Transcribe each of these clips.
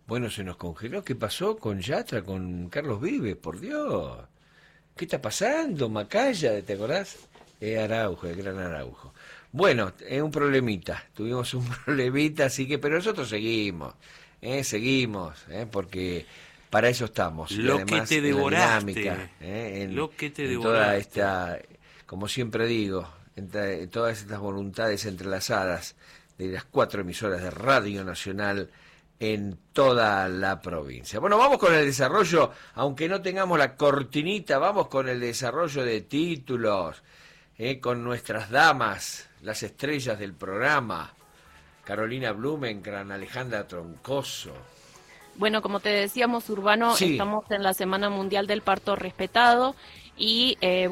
Bueno, se nos congeló. ¿Qué pasó con Yatra, con Carlos Vives? Por Dios. ¿Qué está pasando? Macaya, ¿te acordás? Araujo, el gran Araujo. Bueno, un problemita. Tuvimos un problemita, así que, pero nosotros seguimos, porque para eso estamos. Y Lo que además te en la dinámica, devoraste, lo que te en toda devoraste. esta, como siempre digo, en todas estas voluntades entrelazadas de las 4 emisoras de Radio Nacional en toda la provincia. Bueno, vamos con el desarrollo, aunque no tengamos la cortinita, vamos con el desarrollo de títulos, con nuestras damas, las estrellas del programa, Carolina Blumenkran, Alejandra Troncoso. Bueno, como te decíamos, Urbano, Sí, estamos en la Semana Mundial del Parto Respetado y,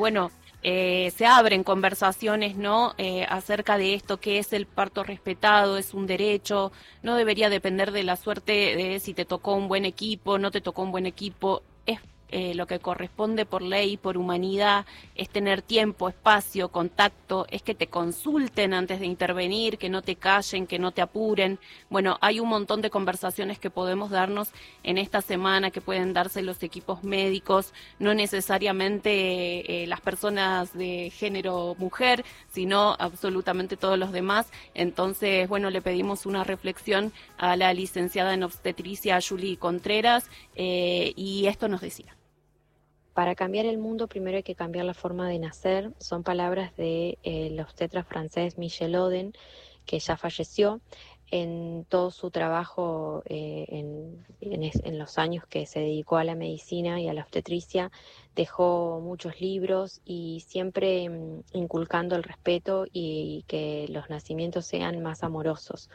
se abren conversaciones, ¿no? Acerca de esto, qué es el parto respetado, es un derecho, no debería depender de la suerte de si te tocó un buen equipo, no te tocó un buen equipo, es lo que corresponde por ley, por humanidad, es tener tiempo, espacio, contacto, es que te consulten antes de intervenir, que no te callen, que no te apuren. Bueno, hay un montón de conversaciones que podemos darnos en esta semana, que pueden darse los equipos médicos, no necesariamente las personas de género mujer, sino absolutamente todos los demás. Entonces, bueno, le pedimos una reflexión a la licenciada en obstetricia Julie Contreras, y esto nos decía. Para cambiar el mundo, primero hay que cambiar la forma de nacer. Son palabras de el obstetra francés Michel Oden, que ya falleció. En todo su trabajo, en los años que se dedicó a la medicina y a la obstetricia, dejó muchos libros y siempre inculcando el respeto y que los nacimientos sean más amorosos,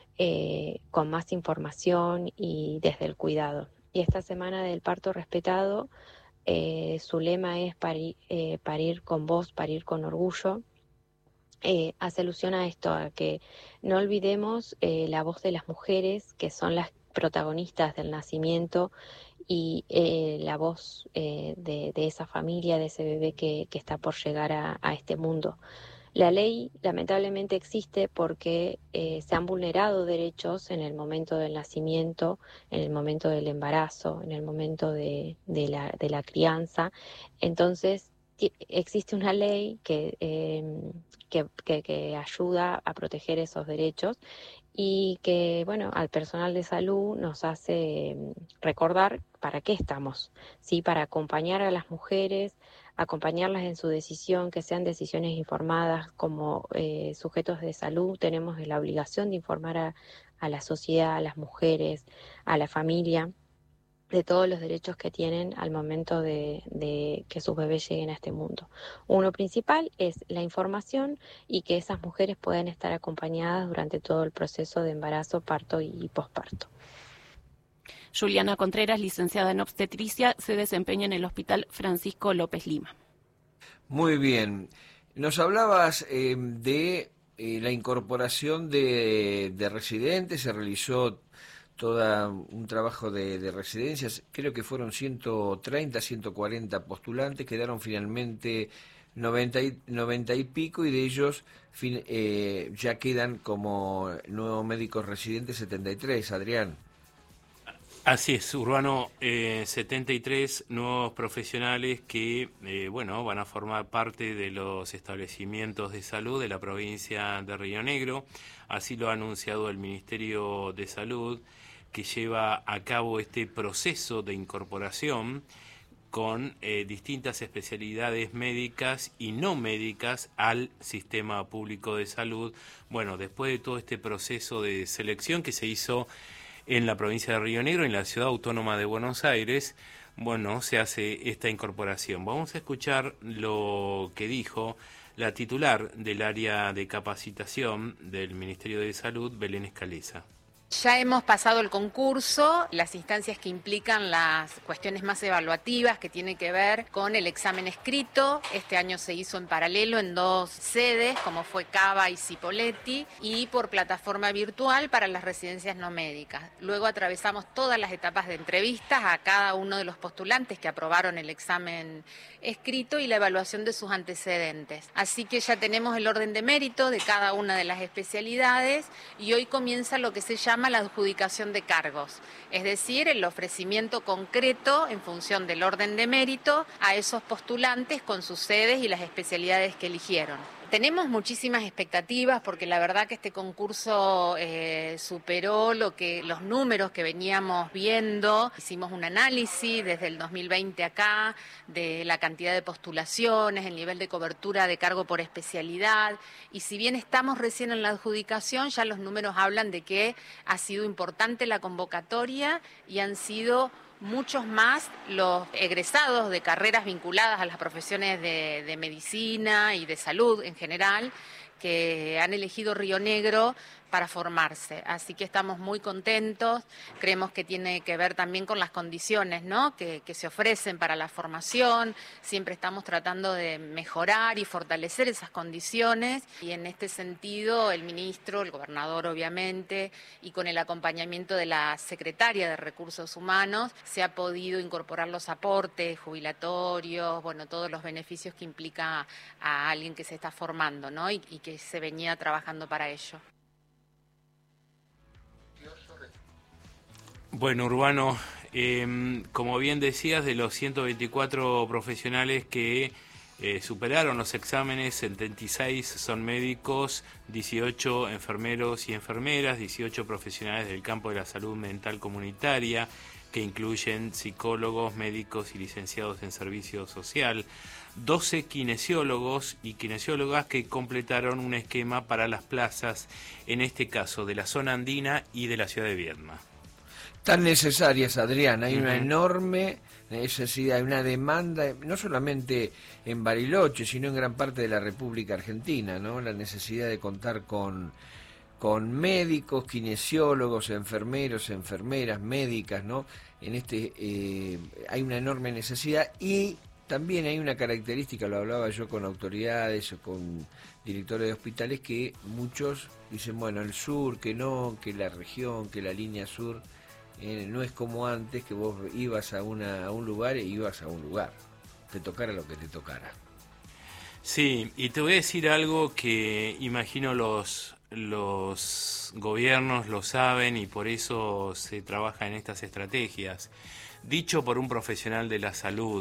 con más información y desde el cuidado. Y esta semana del parto respetado, su lema es parir con voz, parir con orgullo. Hace alusión a esto, a que no olvidemos la voz de las mujeres, que son las protagonistas del nacimiento, y la voz de esa familia, de ese bebé que está por llegar a este mundo. La ley lamentablemente existe porque se han vulnerado derechos en el momento del nacimiento, en el momento del embarazo, en el momento de la crianza. Entonces existe una ley que ayuda a proteger esos derechos y que, bueno, al personal de salud nos hace recordar para qué estamos, ¿sí? Para acompañar a las mujeres, acompañarlas en su decisión, que sean decisiones informadas. Como sujetos de salud tenemos la obligación de informar a la sociedad, a las mujeres, a la familia, de todos los derechos que tienen al momento de que sus bebés lleguen a este mundo. Uno principal es la información y que esas mujeres puedan estar acompañadas durante todo el proceso de embarazo, parto y posparto. Juliana Contreras, licenciada en obstetricia, se desempeña en el Hospital Francisco López Lima. muy bien. Nos hablabas de la incorporación de residentes, se realizó todo un trabajo de residencias, creo que fueron 130, 140 postulantes, quedaron finalmente 90 y pico, y de ellos ya quedan como nuevos médicos residentes 73, Adrián. Así es, Urbano, 73 nuevos profesionales que, van a formar parte de los establecimientos de salud de la provincia de Río Negro. Así lo ha anunciado el Ministerio de Salud, que lleva a cabo este proceso de incorporación con distintas especialidades médicas y no médicas al sistema público de salud. Bueno, después de todo este proceso de selección que se hizo en la provincia de Río Negro, en la ciudad autónoma de Buenos Aires, se hace esta incorporación. Vamos a escuchar lo que dijo la titular del área de capacitación del Ministerio de Salud, Belén Escaleza. Ya hemos pasado el concurso, las instancias que implican las cuestiones más evaluativas que tienen que ver con el examen escrito. Este año se hizo en paralelo en 2 sedes, como fue Cava y Cipolletti, y por plataforma virtual para las residencias no médicas. Luego atravesamos todas las etapas de entrevistas a cada uno de los postulantes que aprobaron el examen escrito y la evaluación de sus antecedentes. Así que ya tenemos el orden de mérito de cada una de las especialidades y hoy comienza lo que se llama llama la adjudicación de cargos, es decir, el ofrecimiento concreto en función del orden de mérito a esos postulantes con sus sedes y las especialidades que eligieron. Tenemos muchísimas expectativas porque la verdad que este concurso superó los números que veníamos viendo. Hicimos un análisis desde el 2020 acá de la cantidad de postulaciones, el nivel de cobertura de cargo por especialidad, y si bien estamos recién en la adjudicación, ya los números hablan de que ha sido importante la convocatoria y han sido muchos más los egresados de carreras vinculadas a las profesiones de medicina y de salud en general que han elegido Río Negro para formarse. Así que estamos muy contentos, creemos que tiene que ver también con las condiciones, ¿no?, que se ofrecen para la formación. Siempre estamos tratando de mejorar y fortalecer esas condiciones, y en este sentido el ministro, el gobernador obviamente, y con el acompañamiento de la secretaria de Recursos Humanos, se ha podido incorporar los aportes jubilatorios, bueno, todos los beneficios que implica a alguien que se está formando, ¿no?, y que se venía trabajando para ello. Bueno, Urbano, como bien decías, de los 124 profesionales que superaron los exámenes, 76 son médicos, 18 enfermeros y enfermeras, 18 profesionales del campo de la salud mental comunitaria, que incluyen psicólogos, médicos y licenciados en servicio social, 12 kinesiólogos y kinesiólogas que completaron un esquema para las plazas, en este caso de la zona andina y de la ciudad de Viedma. Tan necesarias, Adrián, hay una enorme necesidad, una demanda, no solamente en Bariloche, sino en gran parte de la República Argentina, ¿no? La necesidad de contar con médicos, kinesiólogos, enfermeros, enfermeras, médicas, ¿no? Hay una enorme necesidad, y también hay una característica, lo hablaba yo con autoridades o con directores de hospitales, que muchos dicen, bueno, el sur, que no, que la región, que la línea sur, no es como antes, que vos ibas a un lugar e ibas a un lugar, te tocara lo que te tocara. Sí, y te voy a decir algo que imagino los gobiernos lo saben y por eso se trabaja en estas estrategias. Dicho por un profesional de la salud,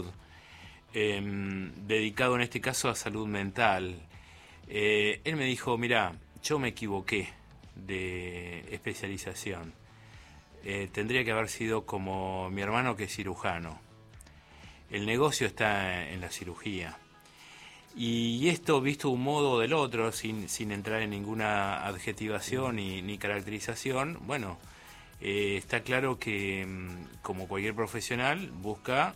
dedicado en este caso a salud mental, él me dijo, mirá, yo me equivoqué de especialización. Tendría que haber sido como mi hermano, que es cirujano. El negocio está en la cirugía. Y esto, visto de un modo o del otro, sin entrar en ninguna adjetivación ni caracterización, bueno, está claro que, como cualquier profesional, busca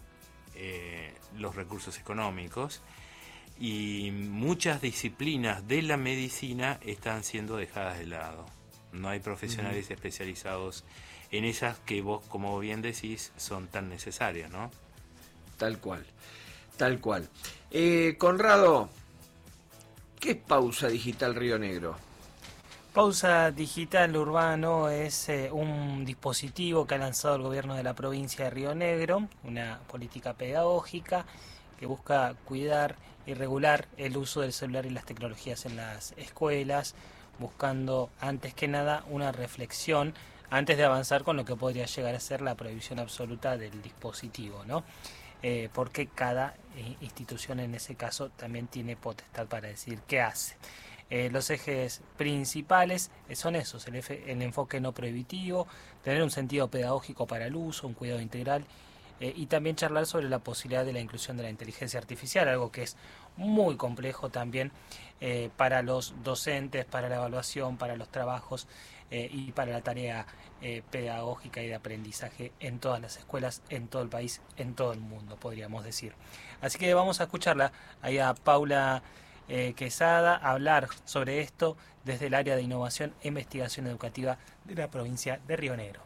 los recursos económicos, y muchas disciplinas de la medicina están siendo dejadas de lado. No hay profesionales especializados en esas que vos, como bien decís, son tan necesarias, ¿no? Tal cual, tal cual. Conrado, ¿qué es Pausa Digital Río Negro? Pausa Digital Urbano es un dispositivo que ha lanzado el gobierno de la provincia de Río Negro, una política pedagógica que busca cuidar y regular el uso del celular y las tecnologías en las escuelas, buscando antes que nada una reflexión antes de avanzar con lo que podría llegar a ser la prohibición absoluta del dispositivo, ¿no? Porque cada institución en ese caso también tiene potestad para decir qué hace. Los ejes principales son esos, el enfoque no prohibitivo, tener un sentido pedagógico para el uso, un cuidado integral, y también charlar sobre la posibilidad de la inclusión de la inteligencia artificial, algo que es muy complejo también para los docentes, para la evaluación, para los trabajos y para la tarea pedagógica y de aprendizaje en todas las escuelas, en todo el país, en todo el mundo, podríamos decir. Así que vamos a escucharla ahí a Paula Quesada hablar sobre esto desde el área de innovación e investigación educativa de la provincia de Río Negro.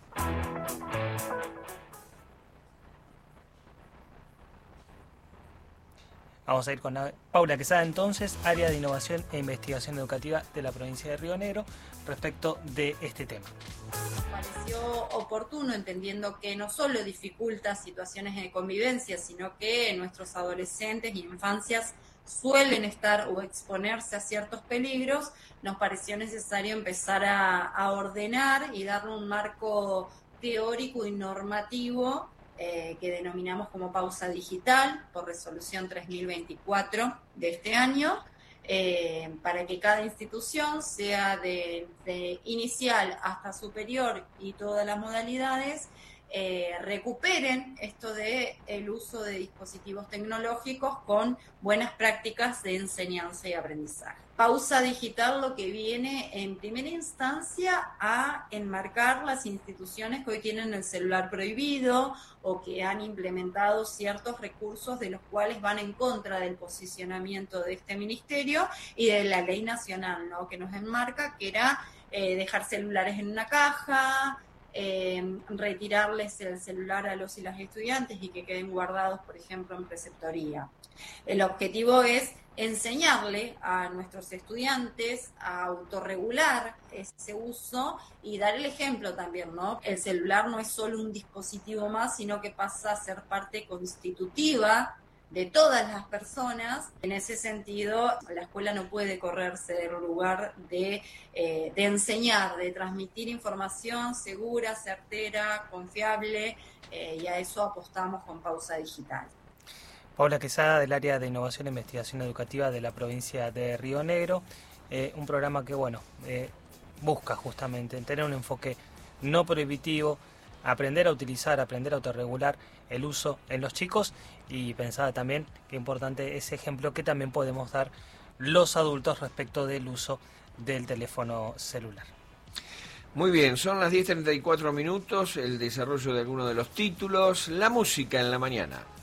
Vamos a ir con Paula Quesada entonces, área de innovación e investigación educativa de la provincia de Río Negro, respecto de este tema. Nos pareció oportuno, entendiendo que no solo dificulta situaciones de convivencia, sino que nuestros adolescentes y infancias suelen estar o exponerse a ciertos peligros, nos pareció necesario empezar a ordenar y darle un marco teórico y normativo que denominamos como pausa digital por resolución 3024 de este año, para que cada institución, sea de inicial hasta superior y todas las modalidades, recuperen esto de el uso de dispositivos tecnológicos con buenas prácticas de enseñanza y aprendizaje. Pausa digital lo que viene en primera instancia a enmarcar las instituciones que hoy tienen el celular prohibido o que han implementado ciertos recursos de los cuales van en contra del posicionamiento de este ministerio y de la ley nacional, ¿no?, que nos enmarca, que era dejar celulares en una caja, retirarles el celular a los y las estudiantes y que queden guardados, por ejemplo, en preceptoría. El objetivo es enseñarle a nuestros estudiantes a autorregular ese uso y dar el ejemplo también, ¿no? El celular no es solo un dispositivo más, sino que pasa a ser parte constitutiva de todas las personas. En ese sentido, la escuela no puede correrse del lugar de enseñar, de transmitir información segura, certera, confiable, y a eso apostamos con Pausa Digital. Paula Quesada, del área de Innovación e Investigación Educativa de la provincia de Río Negro, un programa que busca justamente tener un enfoque no prohibitivo, aprender a utilizar, aprender a autorregular el uso en los chicos, y pensaba también que importante ese ejemplo que también podemos dar los adultos respecto del uso del teléfono celular. Muy bien, son las 10:34 minutos, el desarrollo de algunos de los títulos, la música en la mañana.